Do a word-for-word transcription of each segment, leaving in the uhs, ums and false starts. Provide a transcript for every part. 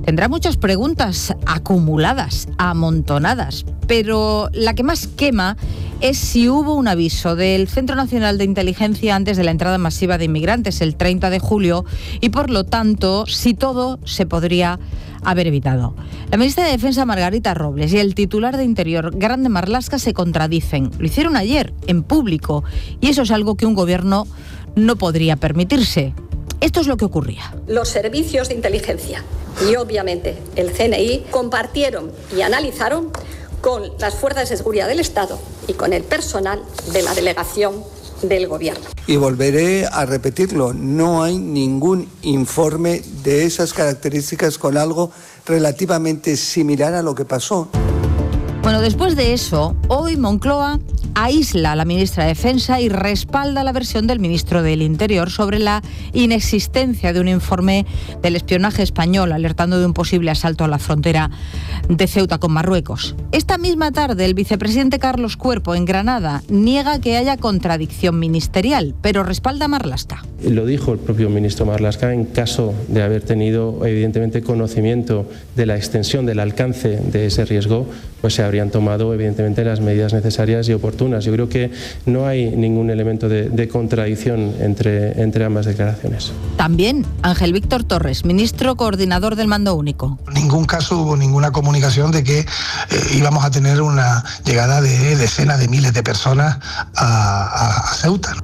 tendrá muchas preguntas acumuladas, amontonadas, pero la que más quema es si hubo un aviso del Centro Nacional de Inteligencia antes de la entrada masiva de inmigrantes el treinta de julio y, por lo tanto, si todo se podría haber evitado. La ministra de Defensa, Margarita Robles, y el titular de Interior, Grande Marlaska, se contradicen. Lo hicieron ayer, en público, y eso es algo que un gobierno no podría permitirse. Esto es lo que ocurría. Los servicios de inteligencia y, obviamente, el C N I compartieron y analizaron con las fuerzas de seguridad del Estado y con el personal de la delegación del Gobierno. Y volveré a repetirlo, no hay ningún informe de esas características con algo relativamente similar a lo que pasó. Bueno, después de eso, hoy Moncloa aísla a la ministra de Defensa y respalda la versión del ministro del Interior sobre la inexistencia de un informe del espionaje español alertando de un posible asalto a la frontera de Ceuta con Marruecos. Esta misma tarde, el vicepresidente Carlos Cuerpo, en Granada, niega que haya contradicción ministerial, pero respalda a Marlaska. Lo dijo el propio ministro Marlaska, en caso de haber tenido evidentemente conocimiento de la extensión, del alcance de ese riesgo, pues se habrían tomado evidentemente las medidas necesarias y oportunas. Yo creo que no hay ningún elemento de, de contradicción entre, entre ambas declaraciones. También Ángel Víctor Torres, ministro coordinador del Mando Único. En ningún caso hubo ninguna comunicación de que eh, íbamos a tener una llegada de decenas de miles de personas a, a, a Ceuta.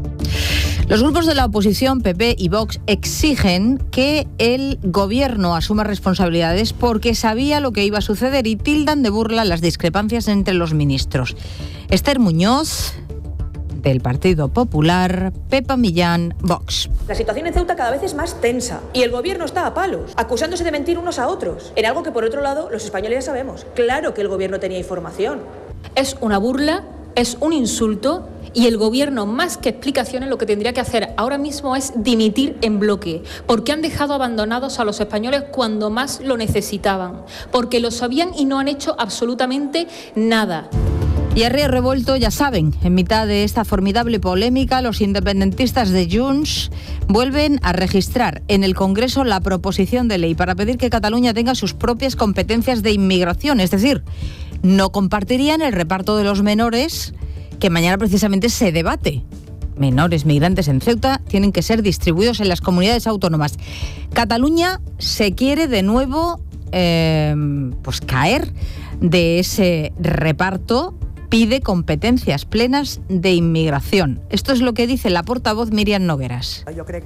Los grupos de la oposición, P P y Vox, exigen que el gobierno asuma responsabilidades porque sabía lo que iba a suceder y tildan de burla las discrepancias entre los ministros. Esther Muñoz, del Partido Popular, Pepa Millán, Vox. La situación en Ceuta cada vez es más tensa y el gobierno está a palos, acusándose de mentir unos a otros, en algo que, por otro lado, los españoles ya sabemos. Claro que el gobierno tenía información. Es una burla, es un insulto. Y el gobierno, más que explicaciones, lo que tendría que hacer ahora mismo es dimitir en bloque, porque han dejado abandonados a los españoles cuando más lo necesitaban, porque lo sabían y no han hecho absolutamente nada. Y a río revuelto, ya saben, en mitad de esta formidable polémica, los independentistas de Junts vuelven a registrar en el Congreso la proposición de ley para pedir que Cataluña tenga sus propias competencias de inmigración, es decir, no compartirían el reparto de los menores que mañana precisamente se debate. Menores migrantes en Ceuta tienen que ser distribuidos en las comunidades autónomas. Cataluña se quiere de nuevo eh, pues caer de ese reparto, pide competencias plenas de inmigración. Esto es lo que dice la portavoz Míriam Nogueras.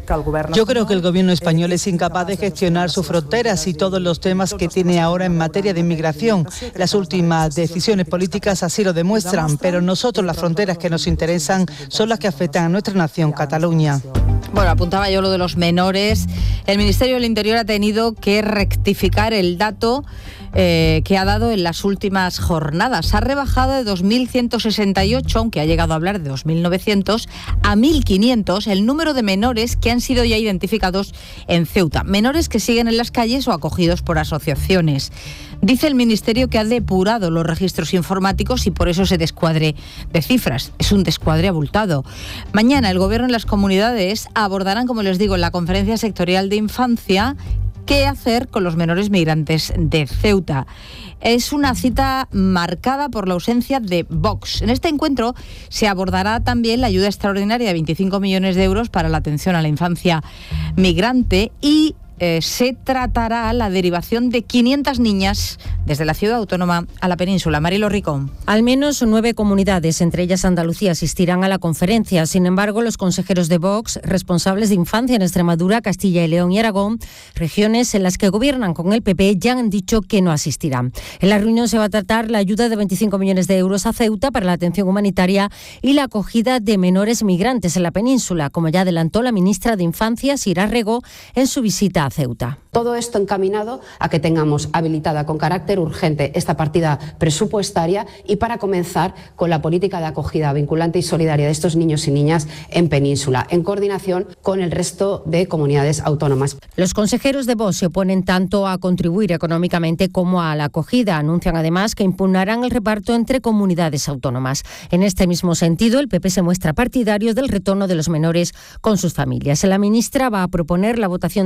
Yo creo que el gobierno español es incapaz de gestionar sus fronteras y todos los temas que tiene ahora en materia de inmigración. Las últimas decisiones políticas así lo demuestran, pero nosotros las fronteras que nos interesan son las que afectan a nuestra nación, Cataluña. Bueno, apuntaba yo lo de los menores. El Ministerio del Interior ha tenido que rectificar el dato eh, que ha dado en las últimas jornadas. Ha rebajado de dos mil ciento sesenta y ocho, aunque ha llegado a hablar de dos mil novecientos, a mil quinientos el número de menores que han sido ya identificados en Ceuta. Menores que siguen en las calles o acogidos por asociaciones. Dice el Ministerio que ha depurado los registros informáticos y por eso ese descuadre de cifras. Es un descuadre abultado. Mañana el Gobierno y las comunidades abordarán, como les digo, en la Conferencia Sectorial de Infancia, qué hacer con los menores migrantes de Ceuta. Es una cita marcada por la ausencia de Vox. En este encuentro se abordará también la ayuda extraordinaria de veinticinco millones de euros para la atención a la infancia migrante y Eh, se tratará la derivación de quinientas niñas desde la ciudad autónoma a la península. Marilo Ricón. Al menos nueve comunidades, entre ellas Andalucía, asistirán a la conferencia. Sin embargo, los consejeros de Vox, responsables de infancia en Extremadura, Castilla y León y Aragón, regiones en las que gobiernan con el P P, ya han dicho que no asistirán. En la reunión se va a tratar la ayuda de veinticinco millones de euros a Ceuta para la atención humanitaria y la acogida de menores migrantes en la península, como ya adelantó la ministra de Infancia, Sira Rego, en su visita a Ceuta. Todo esto encaminado a que tengamos habilitada con carácter urgente esta partida presupuestaria y para comenzar con la política de acogida vinculante y solidaria de estos niños y niñas en Península, en coordinación con el resto de comunidades autónomas. Los consejeros de Vox se oponen tanto a contribuir económicamente como a la acogida. Anuncian además que impugnarán el reparto entre comunidades autónomas. En este mismo sentido, el P P se muestra partidario del retorno de los menores con sus familias. La ministra va a proponer la votación de este asunto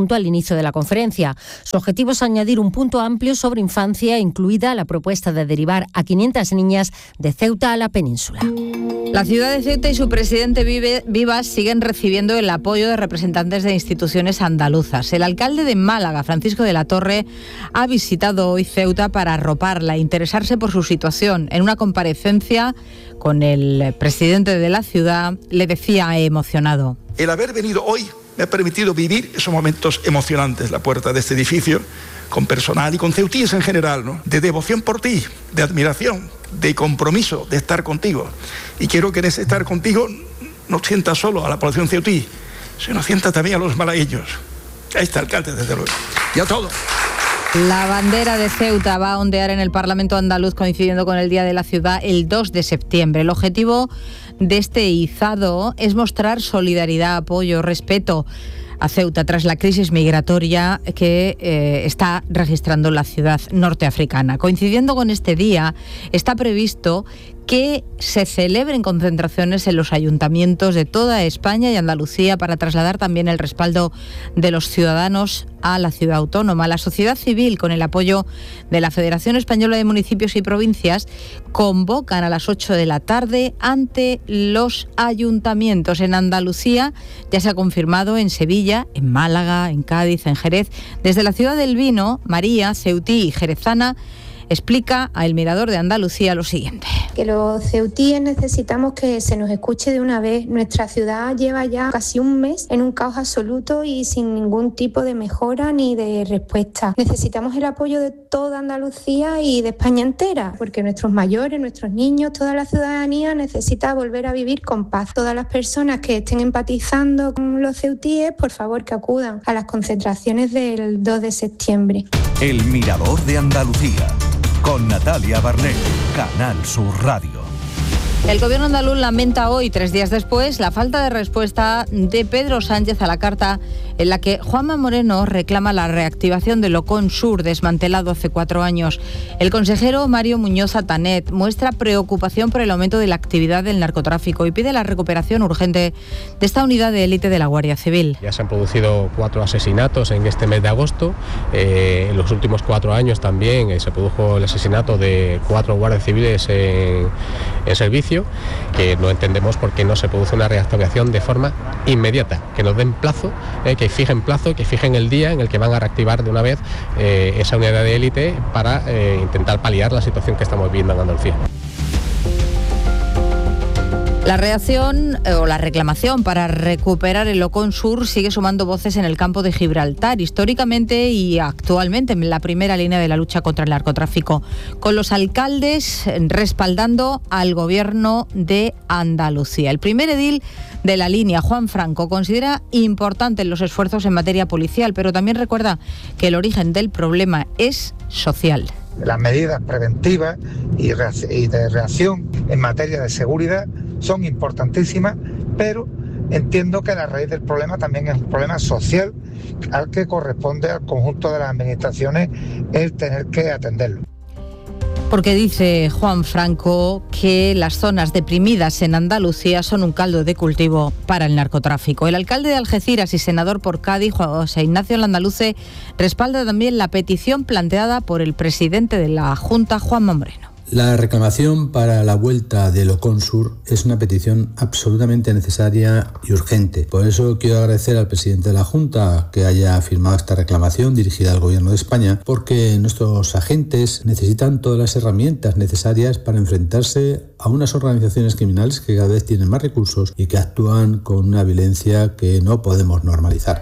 asunto al inicio de la conferencia. Su objetivo es añadir un punto amplio sobre infancia, incluida la propuesta de derivar a quinientas niñas de Ceuta a la península. La ciudad de Ceuta y su presidente Vive, Vivas siguen recibiendo el apoyo de representantes de instituciones andaluzas. El alcalde de Málaga, Francisco de la Torre, ha visitado hoy Ceuta para arroparla e interesarse por su situación. En una comparecencia con el presidente de la ciudad, le decía emocionado: el haber venido hoy me ha permitido vivir esos momentos emocionantes, la puerta de este edificio, con personal y con ceutíes en general, ¿no? De devoción por ti, de admiración, de compromiso, de estar contigo. Y quiero que en ese estar contigo no sientas solo a la población ceutí, sino sientas también a los malagueños, a este alcalde, desde luego, y a todos. La bandera de Ceuta va a ondear en el Parlamento andaluz coincidiendo con el Día de la Ciudad el dos de septiembre. El objetivo de este izado es mostrar solidaridad, apoyo, respeto a Ceuta tras la crisis migratoria que eh, está registrando la ciudad norteafricana. Coincidiendo con este día, está previsto que se celebren concentraciones en los ayuntamientos de toda España y Andalucía para trasladar también el respaldo de los ciudadanos a la ciudad autónoma. La sociedad civil, con el apoyo de la Federación Española de Municipios y Provincias, convocan a las ocho de la tarde ante los ayuntamientos. En Andalucía ya se ha confirmado en Sevilla, en Málaga, en Cádiz, en Jerez. Desde la ciudad del vino, María, ceutí y jerezana, explica a El Mirador de Andalucía lo siguiente. Que los ceutíes necesitamos que se nos escuche de una vez. Nuestra ciudad lleva ya casi un mes en un caos absoluto y sin ningún tipo de mejora ni de respuesta. Necesitamos el apoyo de toda Andalucía y de España entera, porque nuestros mayores, nuestros niños, toda la ciudadanía necesita volver a vivir con paz. Todas las personas que estén empatizando con los ceutíes, por favor que acudan a las concentraciones del dos de septiembre. El Mirador de Andalucía, con Natalia Barnett, Canal Sur Radio. El gobierno andaluz lamenta hoy, tres días después, la falta de respuesta de Pedro Sánchez a la carta en la que Juanma Moreno reclama la reactivación del Ocon Sur, desmantelado hace cuatro años. El consejero Mario Muñoz Atanet muestra preocupación por el aumento de la actividad del narcotráfico y pide la recuperación urgente de esta unidad de élite de la Guardia Civil. Ya se han producido cuatro asesinatos en este mes de agosto. Eh, en los últimos cuatro años también eh, se produjo el asesinato de cuatro guardias civiles en, en servicio, que no entendemos por qué no se produce una reactivación de forma inmediata, que nos den plazo, eh, que fijen plazo, que fijen el día en el que van a reactivar de una vez eh, esa unidad de élite para eh, intentar paliar la situación que estamos viviendo en Andalucía. La reacción eh, o la reclamación para recuperar el Ocon Sur sigue sumando voces en el campo de Gibraltar, históricamente y actualmente en la primera línea de la lucha contra el narcotráfico, con los alcaldes respaldando al gobierno de Andalucía. El primer edil de la línea, Juan Franco, considera importantes los esfuerzos en materia policial, pero también recuerda que el origen del problema es social. Las medidas preventivas y de reacción en materia de seguridad son importantísimas, pero entiendo que la raíz del problema también es un problema social al que corresponde al conjunto de las administraciones el tener que atenderlo. Porque dice Juan Franco que las zonas deprimidas en Andalucía son un caldo de cultivo para el narcotráfico. El alcalde de Algeciras y senador por Cádiz, José Ignacio Landaluce, respalda también la petición planteada por el presidente de la Junta, Juanma Moreno. La reclamación para la vuelta del Ocon Sur es una petición absolutamente necesaria y urgente. Por eso quiero agradecer al presidente de la Junta que haya firmado esta reclamación dirigida al Gobierno de España, porque nuestros agentes necesitan todas las herramientas necesarias para enfrentarse a unas organizaciones criminales que cada vez tienen más recursos y que actúan con una violencia que no podemos normalizar.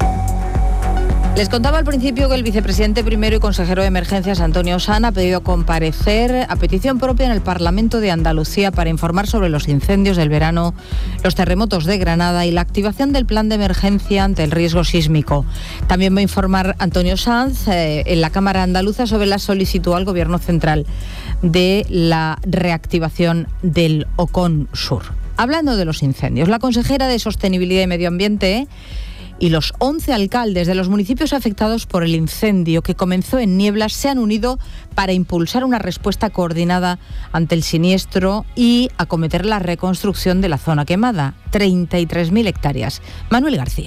Les contaba al principio que el vicepresidente primero y consejero de Emergencias, Antonio Sanz, ha pedido comparecer a petición propia en el Parlamento de Andalucía para informar sobre los incendios del verano, los terremotos de Granada y la activación del plan de emergencia ante el riesgo sísmico. También va a informar Antonio Sanz eh, en la Cámara Andaluza sobre la solicitud al Gobierno Central de la reactivación del Ocon Sur. Hablando de los incendios, la consejera de Sostenibilidad y Medio Ambiente y los once alcaldes de los municipios afectados por el incendio que comenzó en Nieblas se han unido para impulsar una respuesta coordinada ante el siniestro y acometer la reconstrucción de la zona quemada, treinta y tres mil hectáreas. Manuel García.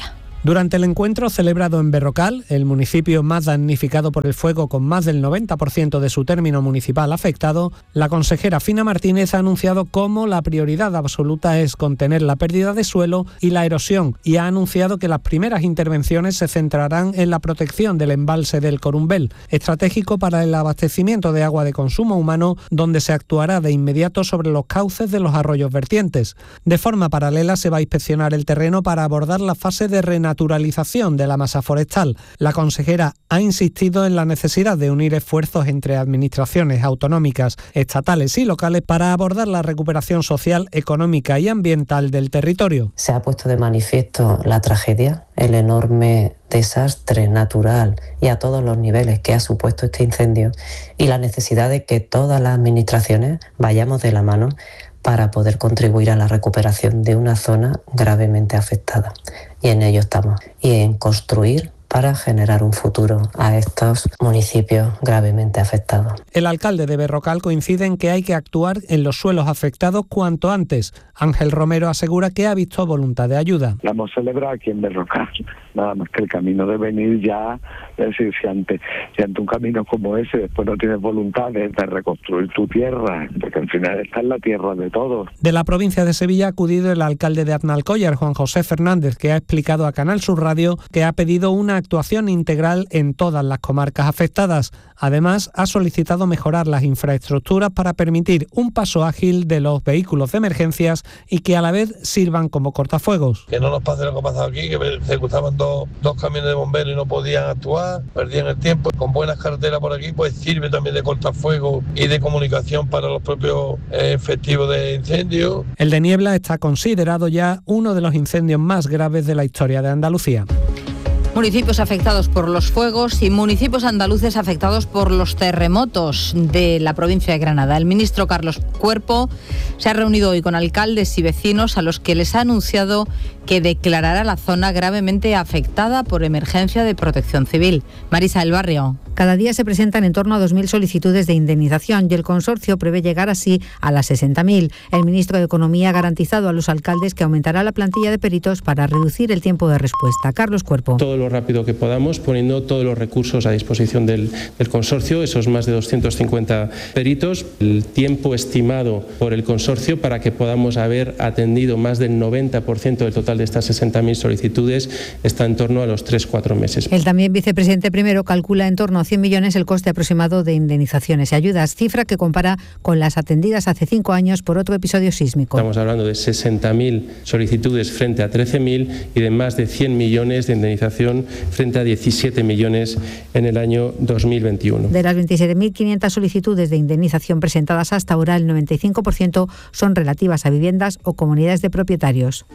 Durante el encuentro celebrado en Berrocal, el municipio más damnificado por el fuego con más del noventa por ciento de su término municipal afectado, la consejera Fina Martínez ha anunciado cómo la prioridad absoluta es contener la pérdida de suelo y la erosión y ha anunciado que las primeras intervenciones se centrarán en la protección del embalse del Corumbel, estratégico para el abastecimiento de agua de consumo humano, donde se actuará de inmediato sobre los cauces de los arroyos vertientes. De forma paralela se va a inspeccionar el terreno para abordar la fase de renaturalización naturalización de la masa forestal. La consejera ha insistido en la necesidad de unir esfuerzos entre administraciones autonómicas, estatales y locales para abordar la recuperación social, económica y ambiental del territorio. Se ha puesto de manifiesto la tragedia, el enorme desastre natural y a todos los niveles que ha supuesto este incendio y la necesidad de que todas las administraciones vayamos de la mano para poder contribuir a la recuperación de una zona gravemente afectada. Y en ello estamos. Y en construir para generar un futuro a estos municipios gravemente afectados. El alcalde de Berrocal coincide en que hay que actuar en los suelos afectados cuanto antes. Ángel Romero asegura que ha visto voluntad de ayuda. La hemos celebrado aquí en Berrocal, nada más que el camino de venir ya, es decir, si ante, si ante un camino como ese después no tienes voluntad de, de reconstruir tu tierra, porque al final está en la tierra de todos. De la provincia de Sevilla ha acudido el alcalde de Aznalcóllar, Juan José Fernández, que ha explicado a Canal Sur Radio que ha pedido una actuación integral en todas las comarcas afectadas. Además, ha solicitado mejorar las infraestructuras para permitir un paso ágil de los vehículos de emergencias y que a la vez sirvan como cortafuegos. Que no nos pase lo que ha pasado aquí, que se cruzaban dos, dos camiones de bomberos y no podían actuar, perdían el tiempo. Con buenas carreteras por aquí, pues sirve también de cortafuegos y de comunicación para los propios eh, efectivos de incendio. El de Niebla está considerado ya uno de los incendios más graves de la historia de Andalucía. Municipios afectados por los fuegos y municipios andaluces afectados por los terremotos de la provincia de Granada. El ministro Carlos Cuerpo se ha reunido hoy con alcaldes y vecinos a los que les ha anunciado que declarará la zona gravemente afectada por emergencia de protección civil. Marisa del Barrio. Cada día se presentan en torno a dos mil solicitudes de indemnización y el consorcio prevé llegar así a las sesenta mil. El ministro de Economía ha garantizado a los alcaldes que aumentará la plantilla de peritos para reducir el tiempo de respuesta. Carlos Cuerpo. Todo lo rápido que podamos, poniendo todos los recursos a disposición del, del consorcio, esos más de doscientos cincuenta peritos, el tiempo estimado por el consorcio para que podamos haber atendido más del noventa por ciento del total de estas sesenta mil solicitudes está en torno a los tres a cuatro meses. El también vicepresidente primero calcula en torno a cien millones el coste aproximado de indemnizaciones y ayudas, cifra que compara con las atendidas hace cinco años por otro episodio sísmico. Estamos hablando de sesenta mil solicitudes frente a trece mil y de más de cien millones de indemnización frente a diecisiete millones en el año dos mil veintiuno. De las veintisiete mil quinientas solicitudes de indemnización presentadas hasta ahora, el noventa y cinco por ciento son relativas a viviendas o comunidades de propietarios.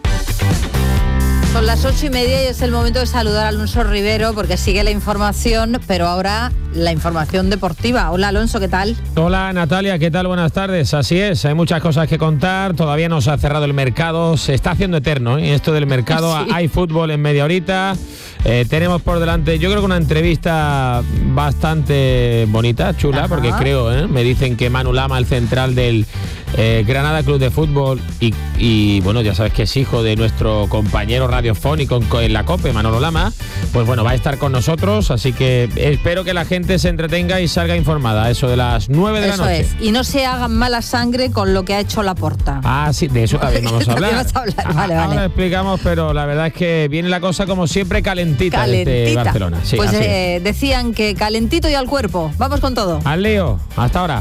Son las ocho y media y es el momento de saludar a Alonso Rivero porque sigue la información, pero ahora la información deportiva. Hola Alonso, ¿qué tal? Hola Natalia, ¿qué tal? Buenas tardes. Así es, hay muchas cosas que contar, todavía no se ha cerrado el mercado, se está haciendo eterno, ¿eh? Esto del mercado, sí. Hay fútbol en media horita, eh, tenemos por delante, yo creo que una entrevista bastante bonita, chula, Ajá. porque creo, ¿eh? me dicen que Manu Lama, el central del eh, Granada Club de Fútbol y, y bueno, ya sabes que es hijo de nuestro compañero radiofónico en la COPE, Manolo Lama, pues bueno, va a estar con nosotros, así que espero que la gente se entretenga y salga informada a eso de las nueve de eso la noche. Eso es, y no se hagan mala sangre con lo que ha hecho Laporta. Ah, sí, de eso también vamos a hablar. Vamos a hablar. Vale, Ahora vale. explicamos, pero la verdad es que viene la cosa como siempre calentita, calentita. desde Barcelona. Sí, pues así eh, decían que calentito y al cuerpo. Vamos con todo. Al lío, hasta ahora.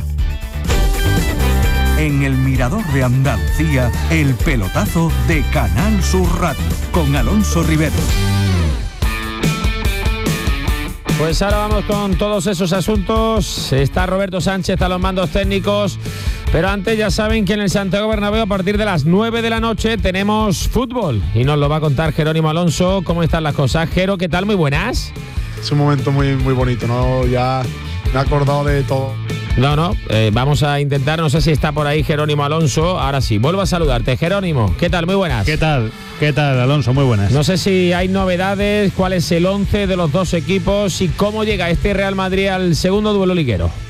En el Mirador de Andalucía, el pelotazo de Canal Sur Radio, con Alonso Rivero. Pues ahora vamos con todos esos asuntos. Está Roberto Sánchez a los mandos técnicos. Pero antes ya saben que en el Santiago Bernabéu a partir de las nueve de la noche tenemos fútbol. Y nos lo va a contar Jerónimo Alonso. ¿Cómo están las cosas? Jero, ¿qué tal? Muy buenas. Es un momento muy, muy bonito, ¿no? Ya me he acordado de todo. No, no, eh, vamos a intentar, no sé si está por ahí Jerónimo Alonso, ahora sí, vuelvo a saludarte. Jerónimo, ¿qué tal? Muy buenas. ¿Qué tal? ¿Qué tal, Alonso? Muy buenas. No sé si hay novedades, cuál es el once de los dos equipos y cómo llega este Real Madrid al segundo duelo liguero.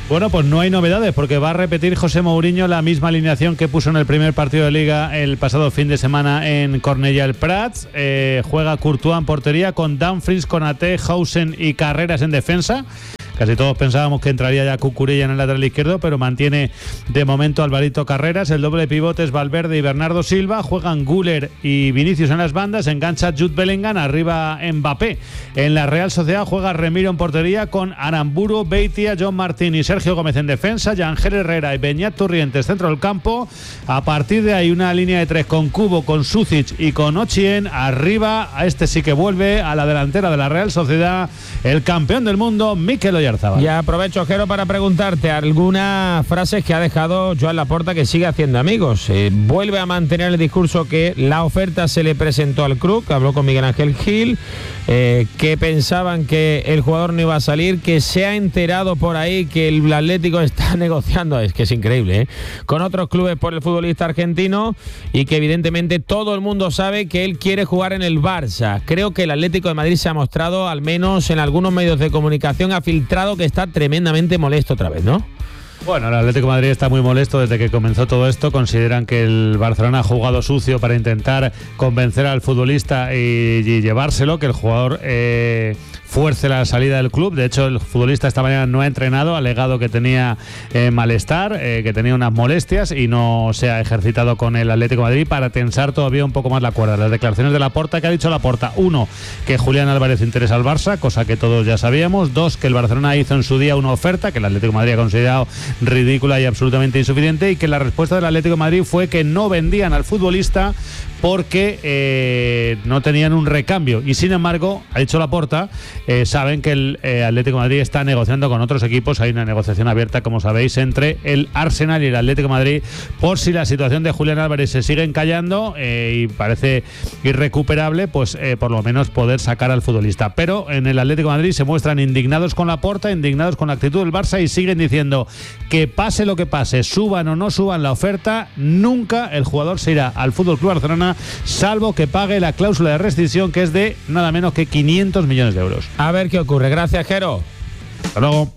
Bueno, pues no hay novedades porque va a repetir José Mourinho la misma alineación que puso en el primer partido de Liga el pasado fin de semana en Cornellà el Prats. Eh, juega Courtois en portería con Dumfries, Konaté, Hausen y Carreras en defensa. Casi todos pensábamos que entraría ya Cucurella en el lateral izquierdo, pero mantiene de momento Alvarito Carreras. El doble pivote es Valverde y Bernardo Silva. Juegan Güler y Vinicius en las bandas. Engancha Jude Bellingham. Arriba Mbappé. En la Real Sociedad juega Remiro en portería con Aramburu, Beitia, John Martín y Sergio Gómez en defensa. Yangel Herrera y Beñat Turrientes centro del campo. A partir de ahí una línea de tres con Kubo, con Sucic y con Ochien. Arriba, a este sí que vuelve a la delantera de la Real Sociedad, el campeón del mundo, Mikel Oyarzabal. Y aprovecho, Jero, para preguntarte algunas frases que ha dejado Joan Laporta, que sigue haciendo amigos. Eh, vuelve a mantener el discurso que la oferta se le presentó al club, que habló con Miguel Ángel Gil, eh, que pensaban que el jugador no iba a salir, que se ha enterado por ahí que el Atlético está negociando, es que es increíble, ¿eh? con otros clubes por el futbolista argentino, y que evidentemente todo el mundo sabe que él quiere jugar en el Barça. Creo que el Atlético de Madrid se ha mostrado, al menos en algunos medios de comunicación, ha filtrado que está tremendamente molesto otra vez, ¿no? Bueno, el Atlético de Madrid está muy molesto desde que comenzó todo esto. Consideran que el Barcelona ha jugado sucio para intentar convencer al futbolista y, y llevárselo, que el jugador eh, fuerce la salida del club. De hecho, el futbolista esta mañana no ha entrenado, ha alegado que tenía eh, malestar, eh, que tenía unas molestias y no se ha ejercitado con el Atlético de Madrid para tensar todavía un poco más la cuerda. Las declaraciones de Laporta, que ha dicho Laporta: uno, que Julián Álvarez interesa al Barça, cosa que todos ya sabíamos. Dos, que el Barcelona hizo en su día una oferta que el Atlético de Madrid ha considerado ridícula y absolutamente insuficiente, y que la respuesta del Atlético de Madrid fue que no vendían al futbolista porque eh, no tenían un recambio. Y sin embargo, ha dicho Laporta, eh, saben que el eh, Atlético de Madrid está negociando con otros equipos. Hay una negociación abierta, como sabéis, entre el Arsenal y el Atlético de Madrid, por si la situación de Julián Álvarez se sigue encallando eh, y parece irrecuperable, pues eh, por lo menos poder sacar al futbolista. Pero en el Atlético de Madrid se muestran indignados con Laporta, indignados con la actitud del Barça, y siguen diciendo que pase lo que pase, suban o no suban la oferta, nunca el jugador se irá al F C Barcelona, salvo que pague la cláusula de rescisión, que es de nada menos que quinientos millones de euros. A ver qué ocurre. Gracias, Jero. Hasta luego.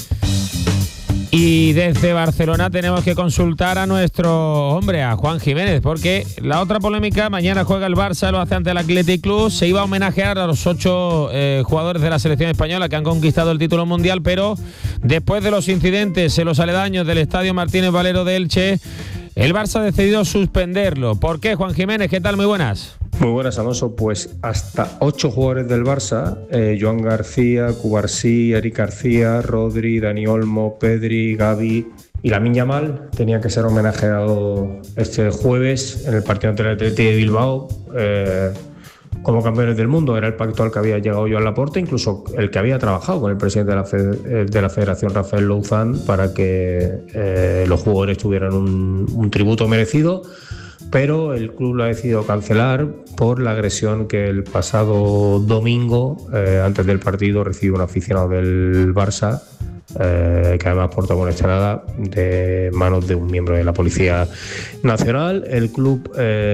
Y desde Barcelona tenemos que consultar a nuestro hombre, a Juan Jiménez, porque la otra polémica: mañana juega el Barça, lo hace ante el Athletic Club. Se iba a homenajear a los ocho eh, jugadores de la selección española que han conquistado el título mundial, pero después de los incidentes en los aledaños del Estadio Martínez Valero de Elche, el Barça ha decidido suspenderlo. ¿Por qué, Juan Jiménez? ¿Qué tal? Muy buenas. Muy buenas, Alonso. Pues hasta ocho jugadores del Barça, eh, Joan García, Cubarsí, Eric García, Rodri, Dani Olmo, Pedri, Gavi y Lamine Yamal, tenían que ser homenajeados este jueves en el partido ante el Athletic de Bilbao eh, como campeones del mundo. Era el pacto al que había llegado Joan Laporta, incluso el que había trabajado con el presidente de la, Fed- de la Federación, Rafael Louzán, para que eh, los jugadores tuvieran un, un tributo merecido. Pero el club lo ha decidido cancelar por la agresión que el pasado domingo, eh, antes del partido, recibió un aficionado del Barça, eh, que además portó con nada, de manos de un miembro de la Policía Nacional. El club,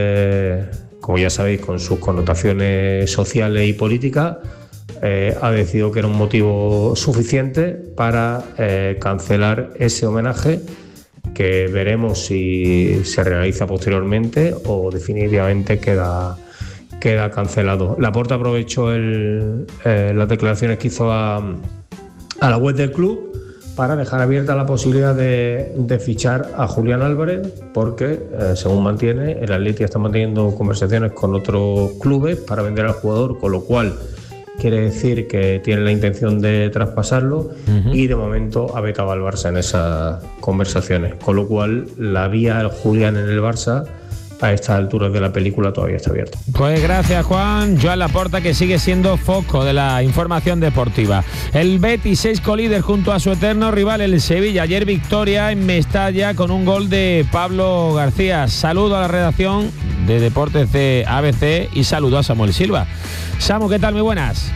eh, como ya sabéis, con sus connotaciones sociales y políticas, eh, ha decidido que era un motivo suficiente para eh, cancelar ese homenaje, que veremos si se realiza posteriormente o definitivamente queda, queda cancelado. Laporta aprovechó el, eh, las declaraciones que hizo a, a la web del club para dejar abierta la posibilidad de, de fichar a Julián Álvarez, porque, eh, según mantiene, el Athletic está manteniendo conversaciones con otros clubes para vender al jugador, con lo cual quiere decir que tiene la intención de traspasarlo, uh-huh. y de momento ha vetado al Barça en esas conversaciones, con lo cual la vía al Julián en el Barça a estas alturas de la película todavía está abierta. Pues gracias, Juan. Joan Laporta, que sigue siendo foco de la información deportiva. El Betis es colíder junto a su eterno rival, el Sevilla. Ayer victoria en Mestalla con un gol de Pablo García. Saludo a la redacción de Deportes de A B C y saludo a Samuel Silva. Samu, ¿qué tal? Muy buenas.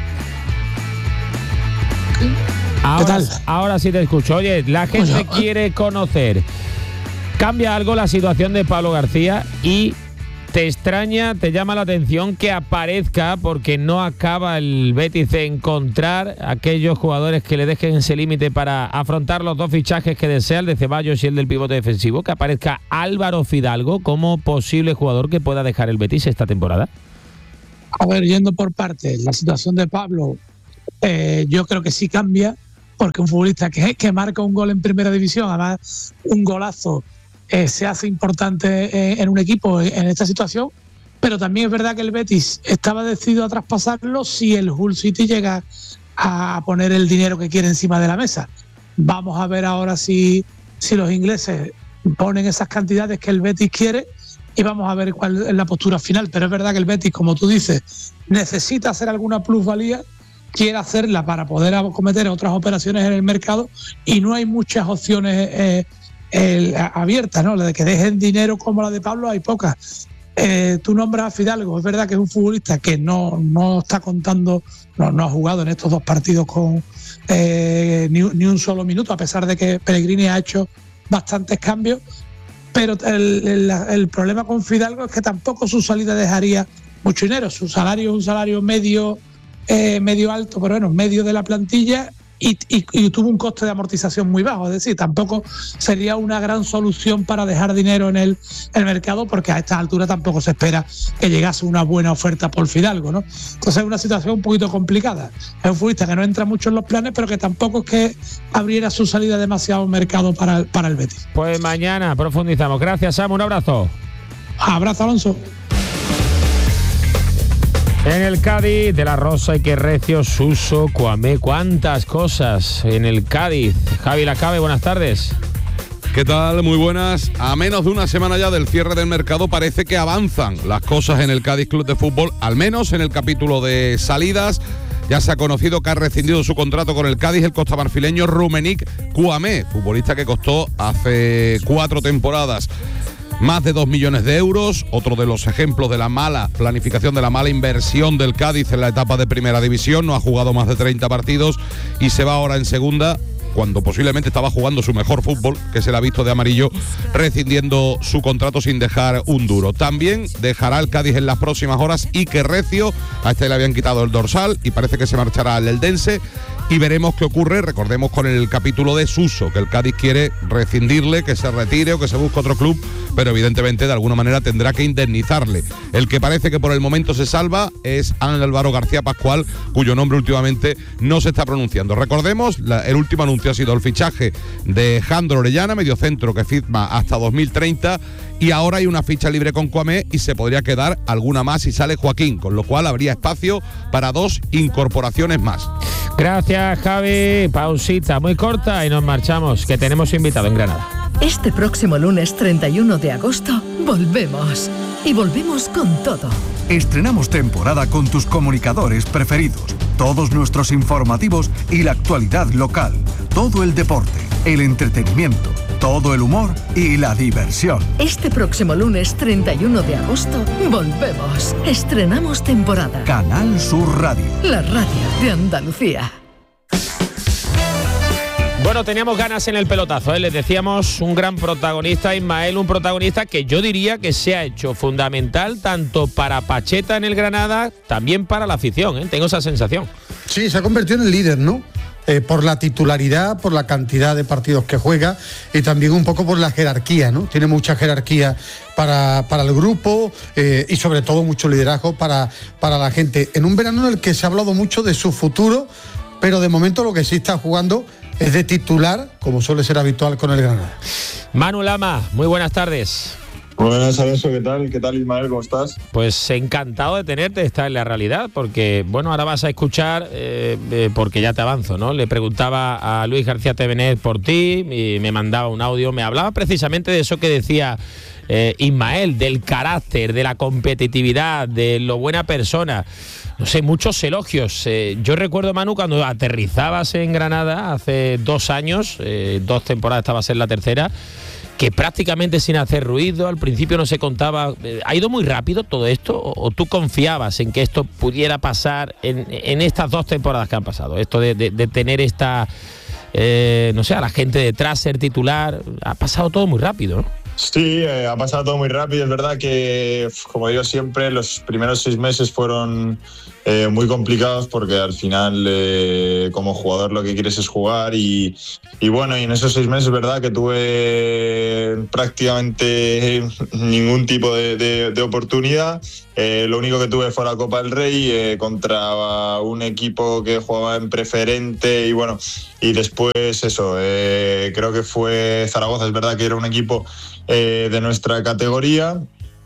Ahora, ¿qué tal? Ahora sí te escucho. Oye, la gente Oye, quiere conocer, ¿cambia algo la situación de Pablo García y ¿Te extraña, te llama la atención que aparezca porque no acaba el Betis de encontrar aquellos jugadores que le dejen ese límite para afrontar los dos fichajes que desea, el de Ceballos y el del pivote defensivo? Que aparezca Álvaro Fidalgo como posible jugador que pueda dejar el Betis esta temporada. A ver, yendo por partes, la situación de Pablo eh, yo creo que sí cambia, porque un futbolista que, que marca un gol en primera división, además un golazo, Eh, se hace importante eh, en un equipo en, en esta situación, pero también es verdad que el Betis estaba decidido a traspasarlo si el Hull City llega a poner el dinero que quiere encima de la mesa. Vamos a ver ahora si, si los ingleses ponen esas cantidades que el Betis quiere y vamos a ver cuál es la postura final, pero es verdad que el Betis, como tú dices, necesita hacer alguna plusvalía, quiere hacerla para poder acometer otras operaciones en el mercado y no hay muchas opciones eh, El, abierta, ¿no? La de que dejen dinero como la de Pablo hay pocas. Eh, tú nombras a Fidalgo, es verdad que es un futbolista que no, no está contando, no, no ha jugado en estos dos partidos con eh, ni, ni un solo minuto, a pesar de que Pellegrini ha hecho bastantes cambios, pero el, el, el problema con Fidalgo es que tampoco su salida dejaría mucho dinero. Su salario es un salario medio, eh, medio alto, pero bueno, medio de la plantilla. Y, y, y tuvo un coste de amortización muy bajo, es decir, tampoco sería una gran solución para dejar dinero en el, el mercado, porque a esta altura tampoco se espera que llegase una buena oferta por Fidalgo, ¿no? Entonces es una situación un poquito complicada. Es un futbolista que no entra mucho en los planes, pero que tampoco es que abriera su salida demasiado mercado para el, para el Betis. Pues mañana profundizamos. Gracias, Sam, un abrazo. Abrazo, Alonso. En el Cádiz, De la Rosa y que recio, Suso, Kouamé, cuántas cosas en el Cádiz. Javi Lacabe, buenas tardes. ¿Qué tal? Muy buenas. A menos de una semana ya del cierre del mercado parece que avanzan las cosas en el Cádiz Club de Fútbol, al menos en el capítulo de salidas. Ya se ha conocido que ha rescindido su contrato con el Cádiz el costamarfileño Rumenic Kouamé, futbolista que costó hace cuatro temporadas más de dos millones de euros, otro de los ejemplos de la mala planificación, de la mala inversión del Cádiz en la etapa de primera división. No ha jugado más de treinta partidos y se va ahora en segunda, cuando posiblemente estaba jugando su mejor fútbol, que se le ha visto de amarillo, rescindiendo su contrato sin dejar un duro. También dejará el Cádiz en las próximas horas Iker Recio, a este le habían quitado el dorsal y parece que se marchará al Eldense. Y veremos qué ocurre, recordemos, con el capítulo de Suso, que el Cádiz quiere rescindirle, que se retire o que se busque otro club, pero evidentemente de alguna manera tendrá que indemnizarle. El que parece que por el momento se salva es Álvaro García Pascual, cuyo nombre últimamente no se está pronunciando. Recordemos, la, el último anuncio ha sido el fichaje de Jandro Orellana, mediocentro que firma hasta dos mil treinta, y ahora hay una ficha libre con Kouamé y se podría quedar alguna más si sale Joaquín, con lo cual habría espacio para dos incorporaciones más. Gracias, Javi. Pausita muy corta y nos marchamos, que tenemos invitado en Granada. Este próximo lunes treinta y uno de agosto volvemos. Y volvemos con todo. Estrenamos temporada con tus comunicadores preferidos, todos nuestros informativos y la actualidad local, todo el deporte, el entretenimiento, todo el humor y la diversión. Este próximo lunes treinta y uno de agosto volvemos. Estrenamos temporada. Canal Sur Radio. La radio de Andalucía. Bueno, teníamos ganas en el pelotazo, ¿eh? Les decíamos, un gran protagonista, Ismael, un protagonista que yo diría que se ha hecho fundamental tanto para Pacheta en el Granada, también para la afición, ¿eh? Tengo esa sensación. Sí, se ha convertido en el líder, ¿no? Eh, por la titularidad, por la cantidad de partidos que juega y también un poco por la jerarquía, ¿no? Tiene mucha jerarquía para, para el grupo eh, y sobre todo mucho liderazgo para, para la gente. En un verano en el que se ha hablado mucho de su futuro, pero de momento lo que sí está jugando es de titular, como suele ser habitual con el Granada. Manu Lama, muy buenas tardes. Buenas, Alonso, ¿qué tal? ¿Qué tal, Ismael? ¿Cómo estás? Pues encantado de tenerte, está en la realidad, porque, bueno, ahora vas a escuchar, eh, eh, porque ya te avanzo, ¿no? Le preguntaba a Luis García Tevenet por ti, y me mandaba un audio, me hablaba precisamente de eso que decía eh, Ismael, del carácter, de la competitividad, de lo buena persona. No sé, muchos elogios. Eh, yo recuerdo, Manu, cuando aterrizabas en Granada hace dos años, eh, dos temporadas, estabas en la tercera, que prácticamente sin hacer ruido, al principio no se contaba. ¿Ha ido muy rápido todo esto? ¿O, o tú confiabas en que esto pudiera pasar en, en estas dos temporadas que han pasado? Esto de, de, de tener esta, eh, no sé, a la gente detrás, ser titular, ha pasado todo muy rápido, ¿no? Sí, eh, ha pasado todo muy rápido. Es verdad que, como digo siempre, los primeros seis meses fueron eh, muy complicados porque al final, eh, como jugador, lo que quieres es jugar. Y, y bueno, y en esos seis meses es verdad que tuve prácticamente ningún tipo de, de, de oportunidad. Eh, lo único que tuve fue la Copa del Rey eh, contra un equipo que jugaba en preferente y bueno, y después eso, eh, creo que fue Zaragoza. Es verdad que era un equipo eh, de nuestra categoría.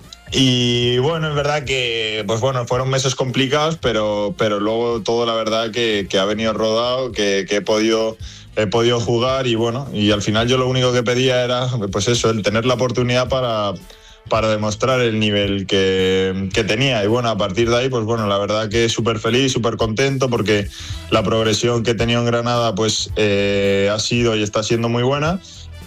Y bueno, es verdad que pues bueno, fueron meses complicados, pero, pero luego todo la verdad que, que ha venido rodado, que, que he podido he podido jugar y bueno, y al final yo lo único que pedía era pues eso, el tener la oportunidad para, para demostrar el nivel que, que tenía. Y bueno, a partir de ahí, pues bueno, la verdad que súper feliz, súper contento porque la progresión que he tenido en Granada pues eh, ha sido y está siendo muy buena.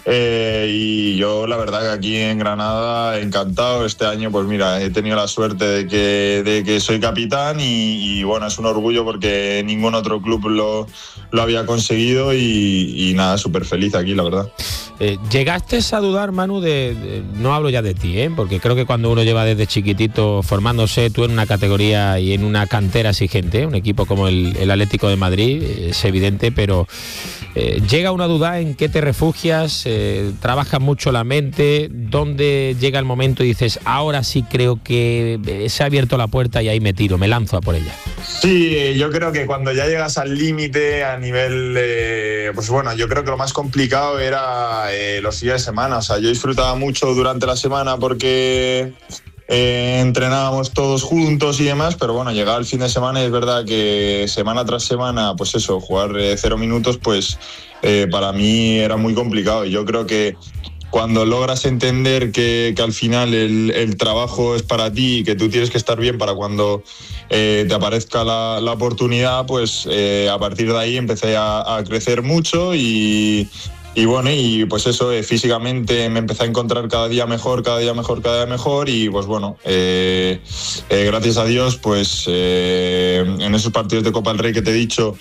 Eh, y yo la verdad que aquí en Granada encantado. Este año pues mira, he tenido la suerte de que, de que soy capitán y, y bueno, es un orgullo porque ningún otro club lo, lo había conseguido y, y nada, súper feliz aquí, la verdad. Eh, ¿Llegaste a dudar, Manu, de, de, no hablo ya de ti, ¿eh? Porque creo que cuando uno lleva desde chiquitito formándose, tú en una categoría y en una cantera exigente, un equipo como el, el Atlético de Madrid, es evidente, pero eh, ¿llega una duda en qué te refugias? Eh, ¿Trabajas mucho la mente? ¿Dónde llega el momento y dices, ahora sí creo que se ha abierto la puerta y ahí me tiro, me lanzo a por ella? Sí, yo creo que cuando ya llegas al límite a nivel, eh, pues bueno, yo creo que lo más complicado era eh, los días de semana. O sea, yo disfrutaba mucho durante la semana porque eh, entrenábamos todos juntos y demás, pero bueno, llegaba el fin de semana y es verdad que semana tras semana, pues eso, jugar eh, cero minutos, pues eh, para mí era muy complicado. Y yo creo que cuando logras entender que, que al final el, el trabajo es para ti y que tú tienes que estar bien para cuando eh, te aparezca la, la oportunidad, pues eh, a partir de ahí empecé a, a crecer mucho y, y bueno, y pues eso, eh, físicamente me empecé a encontrar cada día mejor, cada día mejor, cada día mejor y pues bueno, eh, eh, gracias a Dios, pues eh, en esos partidos de Copa del Rey que te he dicho,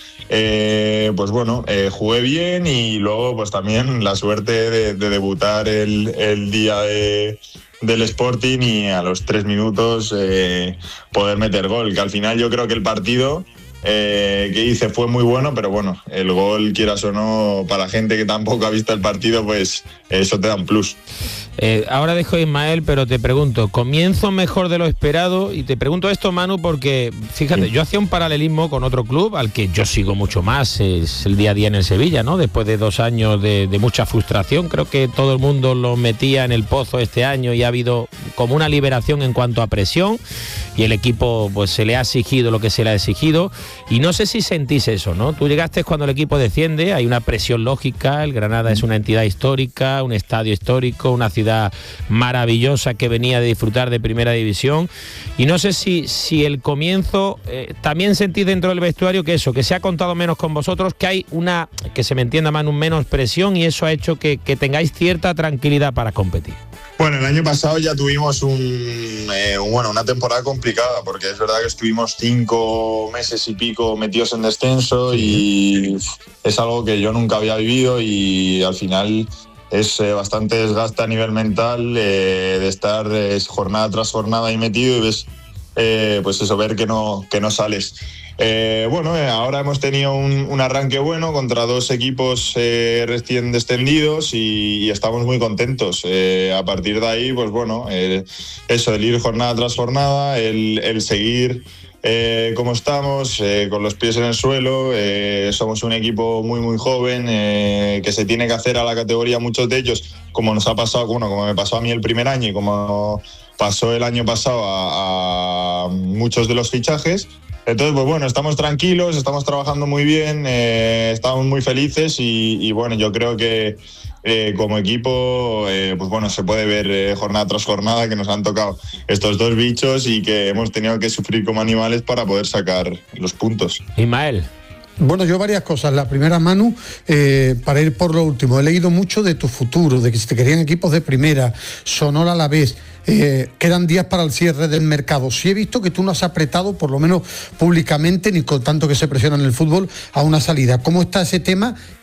eh, pues bueno, eh, jugué bien y luego pues también la suerte de, de debutar el, el día de... del Sporting y a los tres minutos eh, poder meter gol, que al final yo creo que el partido eh, que hice fue muy bueno, pero bueno, el gol, quieras o no, para la gente que tampoco ha visto el partido, pues eso te da un plus. Eh, ahora dejo a Ismael, pero te pregunto, ¿comienzo mejor de lo esperado? Y te pregunto esto, Manu, porque fíjate, sí. Yo hacía un paralelismo con otro club al que yo sigo mucho más, es el día a día en el Sevilla, ¿no? Después de dos años de, de mucha frustración, creo que todo el mundo lo metía en el pozo este año y ha habido como una liberación en cuanto a presión y el equipo pues se le ha exigido lo que se le ha exigido y no sé si sentís eso, ¿no? Tú llegaste cuando el equipo desciende, hay una presión lógica, el Granada es una entidad histórica, un estadio histórico, una ciudad maravillosa que venía de disfrutar de primera división y no sé si, si el comienzo eh, también sentís dentro del vestuario que eso, que se ha contado menos con vosotros, que hay una, que se me entienda más, un menos presión y eso ha hecho que, que tengáis cierta tranquilidad para competir. Bueno, el año pasado ya tuvimos un, eh, un, bueno, una temporada complicada porque es verdad que estuvimos cinco meses y pico metidos en descenso y es algo que yo nunca había vivido y al final es eh, bastante desgaste a nivel mental eh, de estar eh, jornada tras jornada ahí metido y ves, eh, pues eso, ver que no, que no sales. Eh, bueno, eh, ahora hemos tenido un, un arranque bueno contra dos equipos eh, recién descendidos y, y estamos muy contentos. Eh, a partir de ahí, pues bueno, eh, eso, el ir jornada tras jornada, el, el seguir eh, como estamos, eh, con los pies en el suelo. Eh, somos un equipo muy, muy joven eh, que se tiene que hacer a la categoría muchos de ellos, como nos ha pasado, bueno, como me pasó a mí el primer año y como pasó el año pasado a, a muchos de los fichajes. Entonces, pues bueno, estamos tranquilos, estamos trabajando muy bien, eh, estamos muy felices y, y bueno, yo creo que eh, como equipo, eh, pues bueno, se puede ver eh, jornada tras jornada que nos han tocado estos dos bichos y que hemos tenido que sufrir como animales para poder sacar los puntos. Ismael. Bueno, yo varias cosas. La primera, Manu, eh, para ir por lo último, he leído mucho de tu futuro, de que si te querían equipos de primera, Sonora a la vez. Eh, quedan días para el cierre del mercado. Sí he visto que tú no has apretado, por lo menos públicamente, ni con tanto que se presiona en el fútbol, a una salida. ¿Cómo está ese tema?